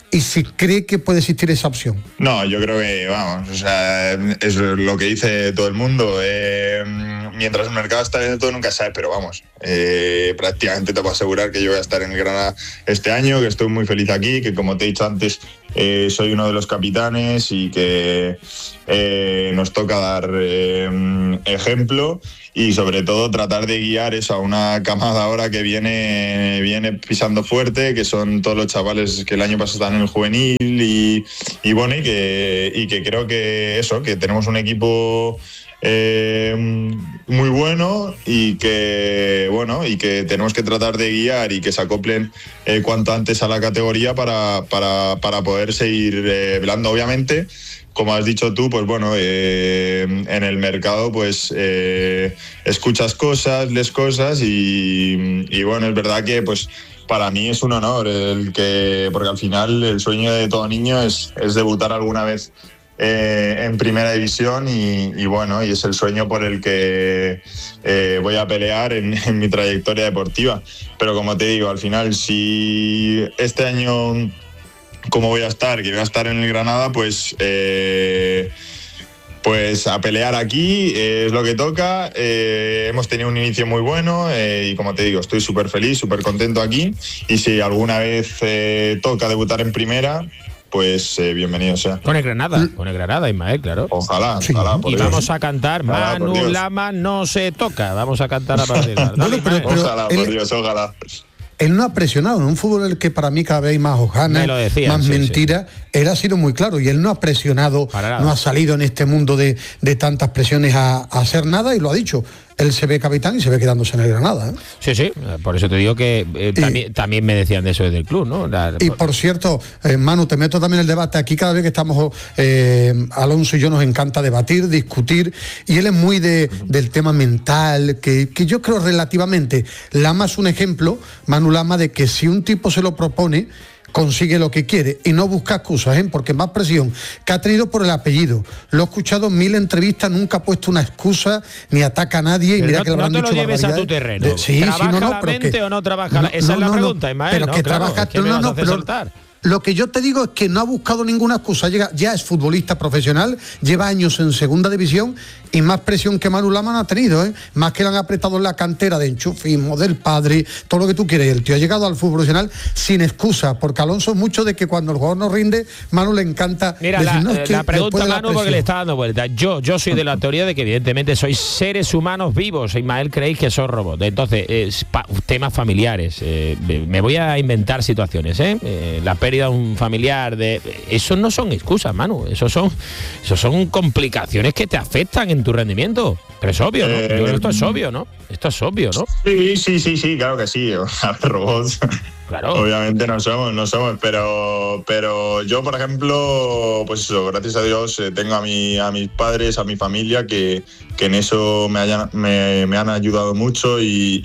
y si cree que puede existir esa opción. No, yo creo que, vamos, o sea, es lo que dice todo el mundo. Eh, mientras el mercado está bien, todo nunca sabe, pero vamos, eh, prácticamente te puedo asegurar que yo voy a estar en el Granada este año, que estoy muy feliz aquí, que como te he dicho antes, eh, soy uno de los capitanes y que eh, nos toca dar eh, ejemplo y sobre todo tratar de guiar eso a una camada ahora que viene, viene pisando fuerte, que son todos los chavales que el año pasado están en el juvenil y, y bueno, y que, y que creo que eso, que tenemos un equipo Eh, muy bueno y que bueno y que tenemos que tratar de guiar y que se acoplen eh, cuanto antes a la categoría para, para, para poder seguir eh, velando. Obviamente, como has dicho tú, pues bueno, eh, en el mercado pues eh, escuchas cosas, lees cosas y, y bueno, es verdad que pues para mí es un honor el que, porque al final el sueño de todo niño es, es debutar alguna vez Eh, en primera división y, y bueno, y es el sueño por el que eh, voy a pelear en, en mi trayectoria deportiva. Pero como te digo, al final, si este año, como voy a estar, que voy a estar en el Granada, pues eh, pues a pelear aquí eh, es lo que toca. Eh, hemos tenido un inicio muy bueno eh, y como te digo, estoy súper feliz, súper contento aquí, y si alguna vez eh, toca debutar en primera, pues eh, bienvenido sea. Con el Granada, con el Granada, Ismael, claro. Ojalá, sí. ojalá. Y Dios. Vamos a cantar ojalá, Manu Lama no se toca. Vamos a cantar a partir de ahora. Bueno, pero, pero ojalá, él, por Dios, ojalá. Él no ha presionado, en un fútbol en el que para mí cada vez hay más hojanas, más sí, mentiras, sí. Él ha sido muy claro y él no ha presionado, no ha salido en este mundo de, de tantas presiones a, a hacer nada, y lo ha dicho. Él se ve capitán y se ve quedándose en el Granada, ¿eh? Sí, sí, por eso te digo que eh, y, también, también me decían de eso desde el club, ¿no? La, y por cierto, eh, Manu, te meto también en el debate. Aquí cada vez que estamos, eh, Alonso y yo, nos encanta debatir, discutir, y él es muy de, del tema mental, que, que yo creo relativamente. Lama es un ejemplo, Manu Lama, de que si un tipo se lo propone, consigue lo que quiere y no busca excusas, ¿eh? Porque más presión que ha tenido por el apellido. Lo he escuchado en mil entrevistas, nunca ha puesto una excusa ni ataca a nadie. Pero y mira no, que le habrán no te dicho lo lleves a tu terreno. De, sí, ¿Trabaja sí, no, no, la pero mente que, o no trabaja? No, Esa no, es la no, pregunta, Ismael. Pero no, que claro, trabaja, es que me no, vas a no, hacer pero, saltar. Lo que yo te digo es que no ha buscado ninguna excusa. Llega, ya es futbolista profesional, lleva años en segunda división y más presión que Manu Lama no ha tenido, ¿eh? Más que le han apretado en la cantera de enchufismo, del padre, todo lo que tú quieres. El tío ha llegado al fútbol profesional sin excusa, porque Alonso es mucho de que cuando el jugador no rinde, Manu le encanta. Mira, decir, la, no, es que la pregunta, de la Manu, porque le está dando vuelta. Yo, yo soy de la teoría de que evidentemente sois seres humanos vivos. Ismael, creéis que sois robots. Entonces, eh, pa, temas familiares. Eh, me voy a inventar situaciones, ¿eh? eh la pérdida de un familiar, de eso no son excusas, Manu. Eso son, eso son complicaciones que te afectan en tu rendimiento. Pero es obvio, ¿no? Yo creo que esto es obvio, ¿no? Esto es obvio, ¿no? Sí, sí, sí, sí, claro que sí. A ver, robots. Claro. Obviamente no somos, no somos, pero, pero yo, por ejemplo, pues eso, gracias a Dios eh, tengo a, mi, a mis padres, a mi familia, que, que en eso me, hayan, me, me han ayudado mucho y,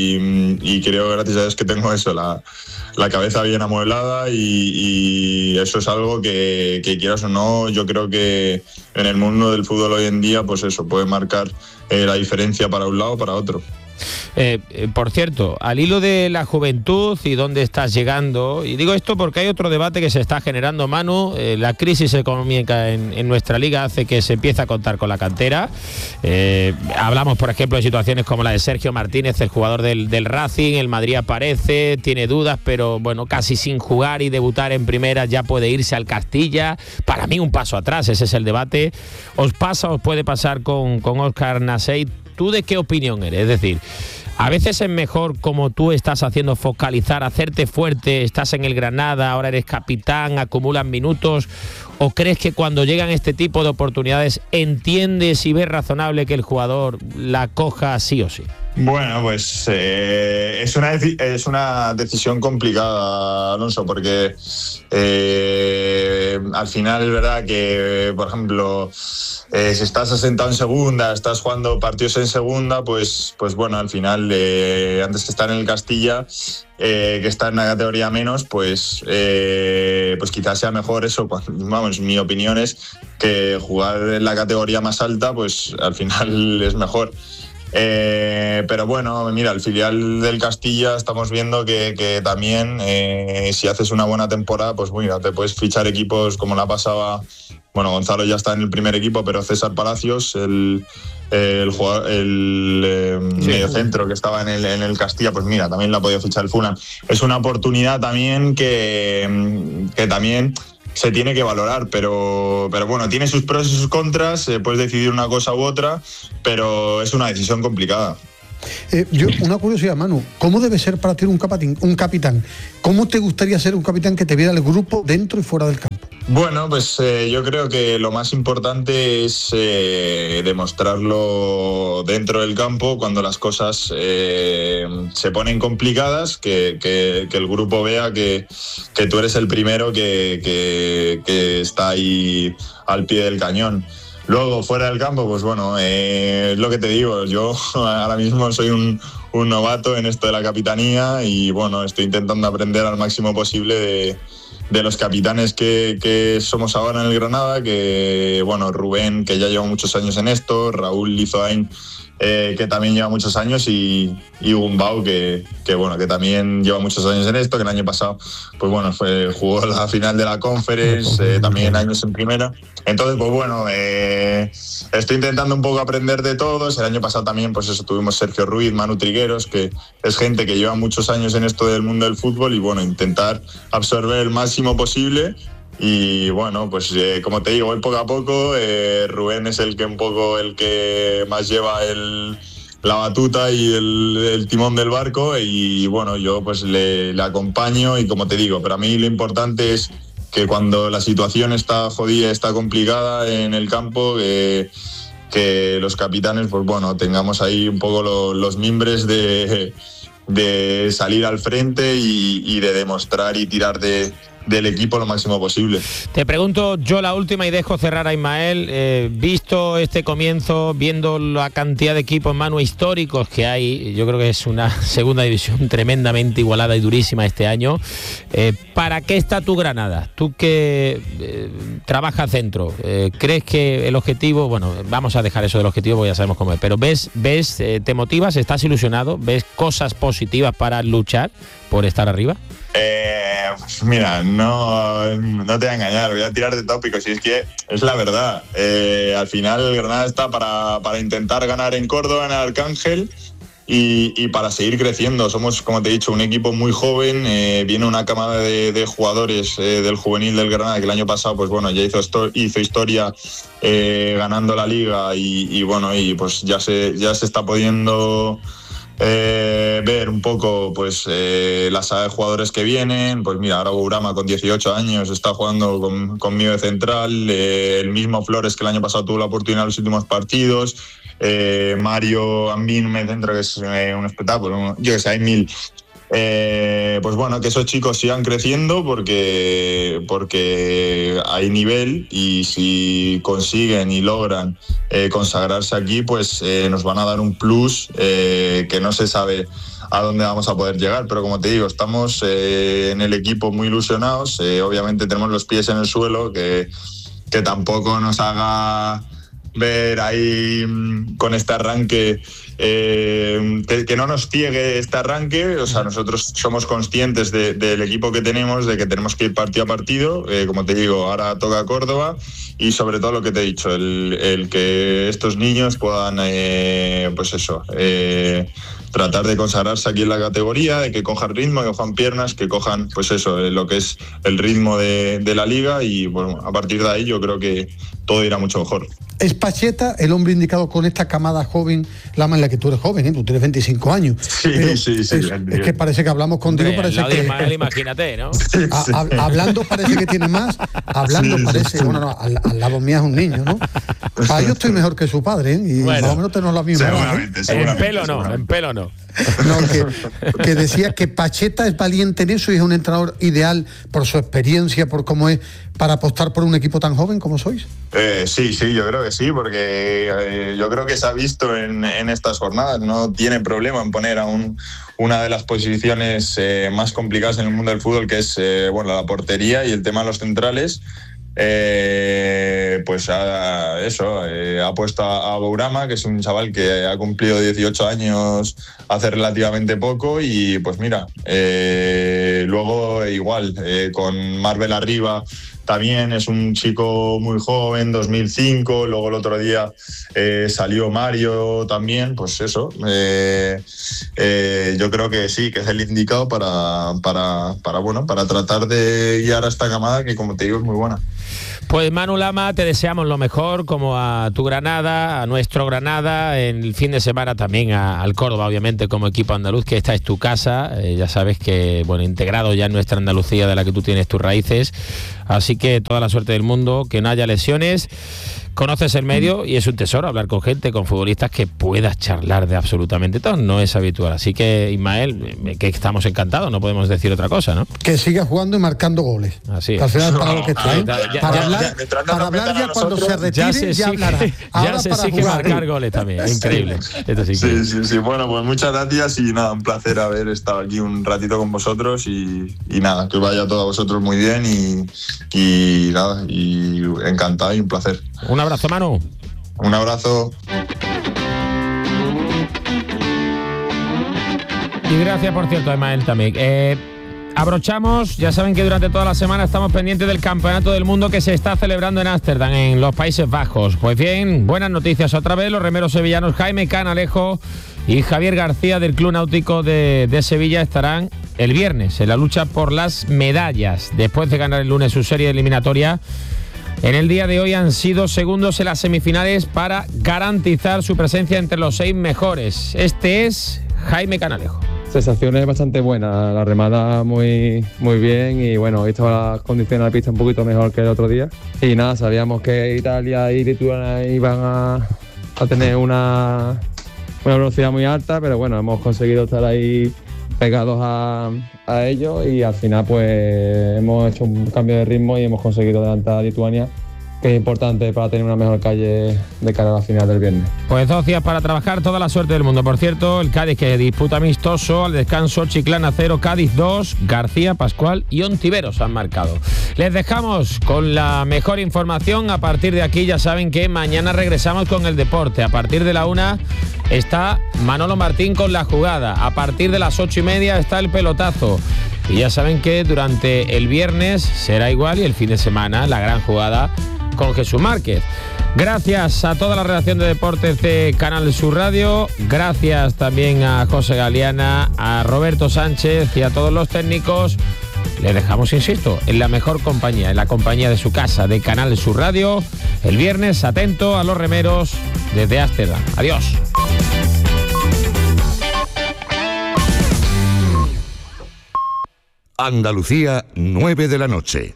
y, y creo, gracias a Dios, que tengo eso, la, la cabeza bien amueblada y, y eso es algo que, que quieras o no, yo creo que en el mundo del fútbol hoy en día, pues eso, puede marcar eh, la diferencia para un lado o para otro. Eh, eh, por cierto, al hilo de la juventud y dónde estás llegando, y digo esto porque hay otro debate que se está generando, Manu, eh, la crisis económica en, en nuestra liga hace que se empiece a contar con la cantera. Eh, hablamos, por ejemplo, de situaciones como la de Sergio Martínez, el jugador del, del Racing. El Madrid aparece, tiene dudas, pero bueno, casi sin jugar y debutar en primera ya puede irse al Castilla. Para mí un paso atrás, ese es el debate. ¿Os pasa, os puede pasar con, con Óscar Nasey? ¿Tú de qué opinión eres? Es decir, a veces es mejor, como tú estás haciendo, focalizar, hacerte fuerte, estás en el Granada, ahora eres capitán, acumulas minutos, ¿o crees que cuando llegan este tipo de oportunidades entiendes y ves razonable que el jugador la coja sí o sí? Bueno, pues eh, es, una es una decisión complicada, Alonso, porque eh, al final es verdad que, por ejemplo, eh, si estás asentado en segunda, estás jugando partidos en segunda, pues, pues bueno, al final, eh, antes que estar en el Castilla, eh, que estar en una categoría menos, pues, eh, pues quizás sea mejor eso. Vamos, mi opinión es que jugar en la categoría más alta, pues al final es mejor. Eh, pero bueno, mira, el filial del Castilla estamos viendo que, que también eh, si haces una buena temporada, pues mira, te puedes fichar equipos como la pasaba. Bueno, Gonzalo ya está en el primer equipo, pero César Palacios, el, el, jugador, el eh, sí. mediocentro que estaba en el, en el Castilla, pues mira, también la ha podido fichar el Fulham. Es una oportunidad también que, que también se tiene que valorar, pero, pero bueno, tiene sus pros y sus contras, eh, puedes decidir una cosa u otra, pero es una decisión complicada. Eh, yo, una curiosidad, Manu, ¿cómo debe ser para ti un capitán, un capitán? ¿Cómo te gustaría ser un capitán que te viera el grupo dentro y fuera del campo? Bueno, pues eh, yo creo que lo más importante es eh, demostrarlo dentro del campo cuando las cosas eh, se ponen complicadas, que, que, que el grupo vea que, que tú eres el primero que, que, que está ahí al pie del cañón. Luego, fuera del campo, pues bueno, eh, es lo que te digo, yo ahora mismo soy un, un novato en esto de la capitanía y bueno, estoy intentando aprender al máximo posible de, de los capitanes que, que somos ahora en el Granada, que bueno, Rubén, que ya lleva muchos años en esto, Raúl Lizoain, eh, que también lleva muchos años, y, y Gumbau, que, que bueno, que también lleva muchos años en esto, que el año pasado pues bueno, fue, jugó la final de la Conference, eh, también años en primera. Entonces, pues bueno, eh, estoy intentando un poco aprender de todos. El año pasado también, pues eso, tuvimos Sergio Ruiz, Manu Trigueros, que es gente que lleva muchos años en esto del mundo del fútbol, y bueno, intentar absorber el máximo posible. Y bueno, pues eh, como te digo, voy poco a poco. eh, Rubén es el que un poco el que más lleva el, la batuta y el, el timón del barco, y bueno, yo pues le, le acompaño, y como te digo, pero a mí lo importante es que cuando la situación está jodida, está complicada en el campo, eh, que los capitanes, pues bueno, tengamos ahí un poco lo, los mimbres de, de salir al frente y, y de demostrar y tirar de, del equipo lo máximo posible. Te pregunto yo la última y dejo cerrar a Ismael. Eh, visto este comienzo, viendo la cantidad de equipos, Manu, históricos que hay, yo creo que es una segunda división tremendamente igualada y durísima este año. Eh, ¿Para qué está tu Granada? Tú que eh, trabajas dentro, eh, ¿crees que el objetivo, bueno, vamos a dejar eso del objetivo porque ya sabemos cómo es, pero ves, ves eh, te motivas, estás ilusionado, ves cosas positivas para luchar por estar arriba? Eh, pues mira, no, no te voy a engañar, voy a tirar de tópico, si es que es la verdad. Eh, al final el Granada está para, para intentar ganar en Córdoba, en el Arcángel, y, y para seguir creciendo. Somos, como te he dicho, un equipo muy joven, eh, viene una camada de, de jugadores eh, del juvenil del Granada, que el año pasado pues bueno, ya hizo, hizo historia eh, ganando la Liga, y, y bueno, y pues ya se, ya se está pudiendo Eh, ver un poco pues eh, la saga de jugadores que vienen. Pues mira, ahora Bourama con dieciocho años está jugando con, conmigo de central, eh, el mismo Flores, que el año pasado tuvo la oportunidad en los últimos partidos, eh, Mario Ambín, me centro, que es eh, un espectáculo, yo que sé, hay mil. Eh, pues bueno, que esos chicos sigan creciendo porque, porque hay nivel, y si consiguen y logran eh, consagrarse aquí, pues eh, nos van a dar un plus eh, que no se sabe a dónde vamos a poder llegar. Pero como te digo, estamos eh, en el equipo muy ilusionados, eh, obviamente tenemos los pies en el suelo, que, que tampoco nos haga ver ahí con este arranque, eh, que, que no nos ciegue este arranque. O sea, nosotros somos conscientes de, del equipo que tenemos, de que tenemos que ir partido a partido. Eh, como te digo, ahora toca Córdoba, y sobre todo lo que te he dicho, el, el que estos niños puedan, eh, pues eso, eh, tratar de consagrarse aquí en la categoría, de que cojan ritmo, que cojan piernas, que cojan, pues eso, eh, lo que es el ritmo de, de la liga, y bueno, a partir de ahí yo creo que todo irá mucho mejor. ¿Es Pacheta el hombre indicado con esta camada joven, la en la que tú eres joven, ¿eh? Tú tienes veinticinco años? Sí, pero sí, sí. Es, es que parece que hablamos contigo, Hombre, parece que... Ismael, imagínate, ¿no? A, a, hablando parece que tiene más, hablando sí, parece... Sí, sí. Bueno, no, al, al lado mío es un niño, ¿no? Ah, yo estoy mejor que su padre, ¿eh? Y bueno, más o menos tenemos la misma. Seguramente, ¿eh? seguramente. En pelo no, en pelo no. No, que, que decía que Pacheta es valiente en eso y es un entrenador ideal por su experiencia, por cómo es, para apostar por un equipo tan joven como sois. Eh, sí, sí, yo creo que sí, porque eh, yo creo que se ha visto en, en estas jornadas. No tiene problema en poner a un, una de las posiciones eh, más complicadas en el mundo del fútbol, que es eh, bueno, la portería y el tema de los centrales. eh, pues ha, eso, eh, ha puesto a, a Bourama, que es un chaval que ha cumplido dieciocho años hace relativamente poco, y pues mira, eh, luego igual, eh, con Marvel arriba, también es un chico muy joven, dos mil cinco, luego el otro día eh, salió Mario también, pues eso, eh, eh, yo creo que sí, que es el indicado para, para, para, bueno, para tratar de guiar a esta camada que, como te digo, es muy buena. Pues Manu Lama, te deseamos lo mejor, como a tu Granada, a nuestro Granada, en el fin de semana también a, al Córdoba, obviamente, como equipo andaluz, que esta es tu casa, eh, ya sabes que, bueno, integrado ya en nuestra Andalucía, de la que tú tienes tus raíces, así que toda la suerte del mundo, que no haya lesiones. Conoces el medio y es un tesoro hablar con gente, con futbolistas, que puedas charlar de absolutamente todo, no es habitual. Así que, Ismael, que estamos encantados, no podemos decir otra cosa, ¿no? Que siga jugando y marcando goles. Así es. Al final, para lo que está, ¿eh? Ya, ya, para ya, hablar, ya, ya, para hablar ya cuando se retire, ya, se ya sigue, hablará. Ahora ya se para sigue jugar. marcar goles también, es increíble. Esto sí, sí, sí, sí, bueno, pues muchas gracias y nada, un placer haber estado aquí un ratito con vosotros y, y nada, que os vaya todo a vosotros muy bien y, y nada, y encantado y un placer. Un abrazo, Manu. Un abrazo. Y gracias, por cierto, a Ismael también. Eh, abrochamos, ya saben que durante toda la semana estamos pendientes del Campeonato del Mundo que se está celebrando en Ámsterdam, en los Países Bajos. Pues bien, buenas noticias otra vez. Los remeros sevillanos Jaime Canalejo y Javier García del Club Náutico de, de Sevilla estarán el viernes en la lucha por las medallas. Después de ganar el lunes su serie eliminatoria, en el día de hoy han sido segundos en las semifinales para garantizar su presencia entre los seis mejores. Este es Jaime Canalejo. Sensaciones bastante buenas, la remada muy, muy bien y bueno, hoy estaba las condiciones de la pista un poquito mejor que el otro día. Y nada, sabíamos que Italia y Lituania iban a, a tener una, una velocidad muy alta, pero bueno, hemos conseguido estar ahí pegados a, a ellos y al final pues hemos hecho un cambio de ritmo y hemos conseguido adelantar a Lituania, que es importante para tener una mejor calle de cara a la final del viernes. Pues dos días para trabajar, toda la suerte del mundo. Por cierto, el Cádiz que disputa amistoso, al descanso Chiclana cero, Cádiz dos, García, Pascual y Ontiveros han marcado. Les dejamos con la mejor información. A partir de aquí ya saben que mañana regresamos con el deporte. A partir de la una está Manolo Martín con la jugada. A partir de las ocho y media está el pelotazo. Y ya saben que durante el viernes será igual y el fin de semana la gran jugada con Jesús Márquez. Gracias a toda la redacción de deportes de Canal Sur Radio, gracias también a José Galeana, a Roberto Sánchez y a todos los técnicos. Les dejamos, insisto, en la mejor compañía, en la compañía de su casa, de Canal Sur Radio, el viernes, atento a los remeros desde Ámsterdam. Adiós. Andalucía, nueve de la noche.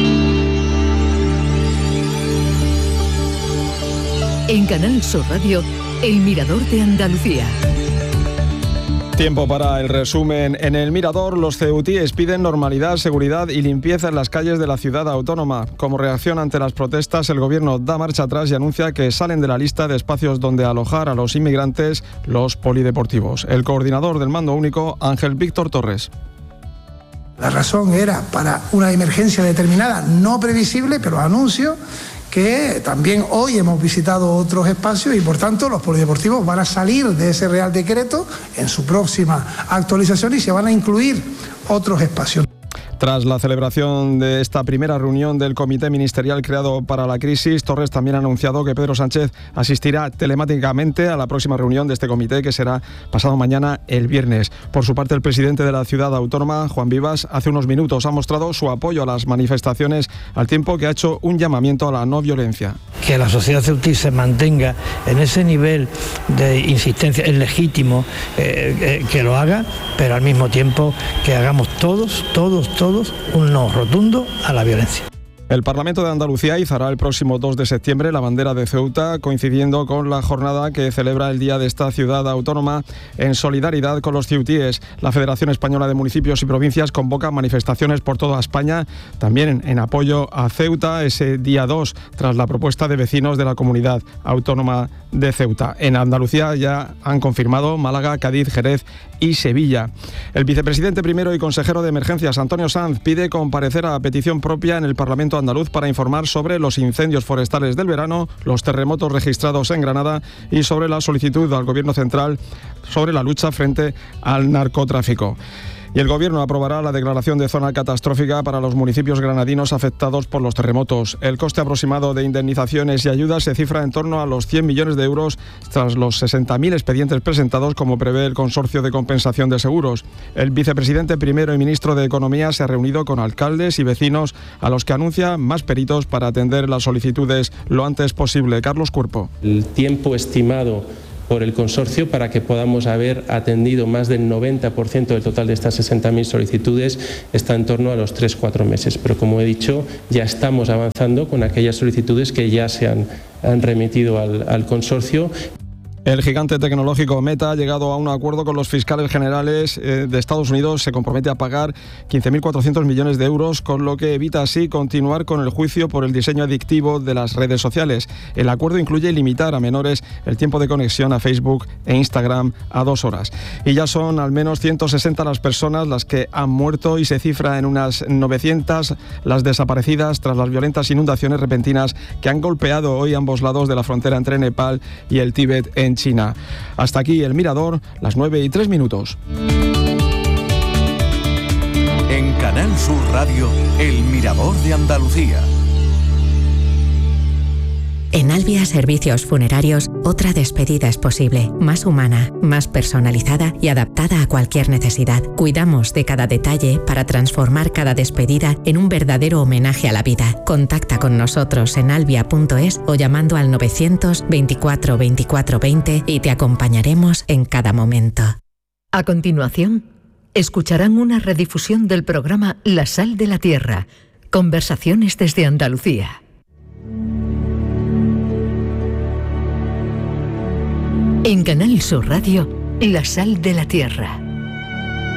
En Canal Sur Radio, El Mirador de Andalucía. Tiempo para el resumen. En el Mirador, los ceutíes piden normalidad, seguridad y limpieza en las calles de la ciudad autónoma. Como reacción ante las protestas, el gobierno da marcha atrás y anuncia que salen de la lista de espacios donde alojar a los inmigrantes los polideportivos. El coordinador del Mando Único, Ángel Víctor Torres. La razón era para una emergencia determinada, no previsible, pero anuncio que también hoy hemos visitado otros espacios y por tanto los polideportivos van a salir de ese Real Decreto en su próxima actualización y se van a incluir otros espacios. Tras la celebración de esta primera reunión del Comité Ministerial creado para la crisis, Torres también ha anunciado que Pedro Sánchez asistirá telemáticamente a la próxima reunión de este comité, que será pasado mañana, el viernes. Por su parte, el presidente de la ciudad autónoma, Juan Vivas, hace unos minutos ha mostrado su apoyo a las manifestaciones, al tiempo que ha hecho un llamamiento a la no violencia. Que la sociedad ceutí se mantenga en ese nivel de insistencia, es legítimo eh, eh, que lo haga, pero al mismo tiempo que hagamos todos, todos, todos un no rotundo a la violencia. El Parlamento de Andalucía izará el próximo dos de septiembre la bandera de Ceuta, coincidiendo con la jornada que celebra el Día de esta ciudad autónoma en solidaridad con los ceutíes. La Federación Española de Municipios y Provincias convoca manifestaciones por toda España, también en, en apoyo a Ceuta, ese día dos, tras la propuesta de vecinos de la comunidad autónoma de Ceuta. En Andalucía ya han confirmado Málaga, Cádiz, Jerez y Sevilla. El vicepresidente primero y consejero de Emergencias, Antonio Sanz, pide comparecer a petición propia en el Parlamento Ayuntamiento andaluz para informar sobre los incendios forestales del verano, los terremotos registrados en Granada y sobre la solicitud al Gobierno central sobre la lucha frente al narcotráfico. Y el Gobierno aprobará la declaración de zona catastrófica para los municipios granadinos afectados por los terremotos. El coste aproximado de indemnizaciones y ayudas se cifra en torno a los cien millones de euros tras los sesenta mil expedientes presentados, como prevé el Consorcio de Compensación de Seguros. El vicepresidente primero y ministro de Economía se ha reunido con alcaldes y vecinos, a los que anuncia más peritos para atender las solicitudes lo antes posible. Carlos Cuerpo. El tiempo estimado por el consorcio para que podamos haber atendido más del noventa por ciento del total de estas sesenta mil solicitudes está en torno a los tres a cuatro meses. Pero como he dicho, ya estamos avanzando con aquellas solicitudes que ya se han, han remitido al, al consorcio. El gigante tecnológico Meta ha llegado a un acuerdo con los fiscales generales de Estados Unidos. Se compromete a pagar quince mil cuatrocientos millones de euros, con lo que evita así continuar con el juicio por el diseño adictivo de las redes sociales. El acuerdo incluye limitar a menores el tiempo de conexión a Facebook e Instagram a dos horas. Y ya son al menos ciento sesenta las personas las que han muerto y se cifra en unas novecientas las desaparecidas tras las violentas inundaciones repentinas que han golpeado hoy ambos lados de la frontera entre Nepal y el Tíbet en China. Hasta aquí El Mirador, las nueve y tres minutos. En Canal Sur Radio, El Mirador de Andalucía. En Albia Servicios Funerarios, otra despedida es posible, más humana, más personalizada y adaptada a cualquier necesidad. Cuidamos de cada detalle para transformar cada despedida en un verdadero homenaje a la vida. Contacta con nosotros en albia punto es o llamando al novecientos veinticuatro veinticuatro veinte y te acompañaremos en cada momento. A continuación, escucharán una redifusión del programa La Sal de la Tierra, conversaciones desde Andalucía. En Canal Sur Radio, La Sal de la Tierra.